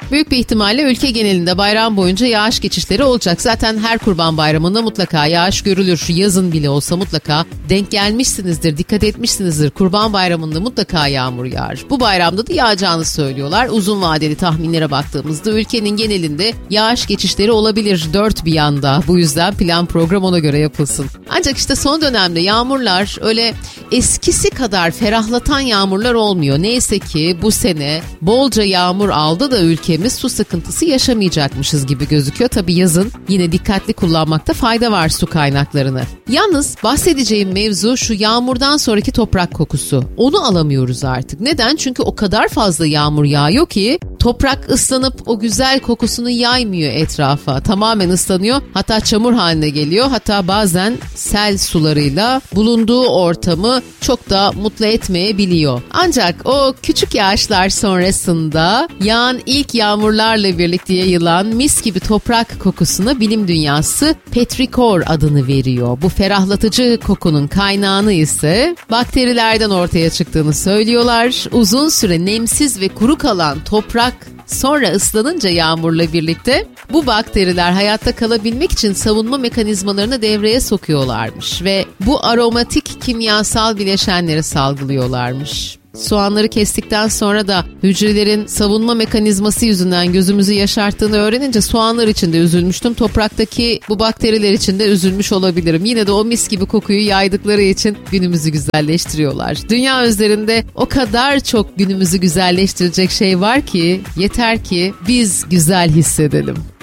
Büyük bir ihtimalle ülke genelinde bayram boyunca yağış geçişleri olacak. Zaten her Kurban Bayramı'nda mutlaka yağış görülür. Yazın bile olsa mutlaka denk gelmişsinizdir, dikkat etmişsinizdir. Kurban Bayramı'nda mutlaka yağmur yağar. Bu bayramda da yağacağını söylüyorlar. Uzun vadeli tahminlere baktığımızda ülkenin genelinde yağış geçişleri olabilir dört bir yanda. Bu yüzden plan program ona göre yapılsın. Ancak işte son dönemde yağmurlar öyle eskisi kadar ferahlatan yağmurlar olmuyor. Neyse ki bu sene bolca yağmur aldı da ülkemiz su sıkıntısı yaşamayacakmışız gibi gözüküyor. Tabii yazın yine dikkatli kullanmakta fayda var su kaynaklarını. Yalnız bahsedeceğim mevzu şu yağmurdan sonraki toprak kokusu. Onu alamıyoruz artık. Neden? Çünkü o kadar fazla yağmur yağıyor ki toprak ıslanıp o güzel kokusunu yaymıyor etrafa. Tamamen ıslanıyor. Hatta çamur haline geliyor. Hatta bazen sel sularıyla bulunduğu ortamı çok da mutlu etmeyebiliyor. Ancak o küçük yağışlar sonrasında yağan ilk yağmurlarla birlikte yayılan mis gibi toprak kokusuna bilim dünyası petrikor adını veriyor. Bu ferahlatıcı kokunun kaynağını ise bakterilerden ortaya çıktığını söylüyorlar. Uzun süre nemsiz ve kuru kalan toprak sonra ıslanınca yağmurla birlikte bu bakteriler hayatta kalabilmek için savunma mekanizmalarını devreye sokuyorlarmış ve bu aromatik kimyasal bileşenleri salgılıyorlarmış. Soğanları kestikten sonra da hücrelerin savunma mekanizması yüzünden gözümüzü yaşarttığını öğrenince soğanlar için de üzülmüştüm. Topraktaki bu bakteriler için de üzülmüş olabilirim. Yine de o mis gibi kokuyu yaydıkları için günümüzü güzelleştiriyorlar. Dünya üzerinde o kadar çok günümüzü güzelleştirecek şey var ki yeter ki biz güzel hissedelim.